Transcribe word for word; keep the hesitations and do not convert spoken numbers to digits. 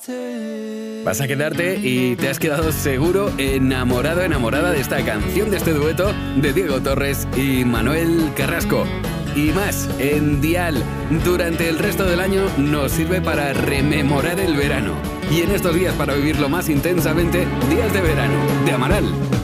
Vas a quedarte y te has quedado seguro enamorado, enamorada de esta canción, de este dueto de Diego Torres y Manuel Carrasco. Y más, en Dial, durante el resto del año nos sirve para rememorar el verano. Y en estos días para vivirlo más intensamente, días de verano, de Amaral.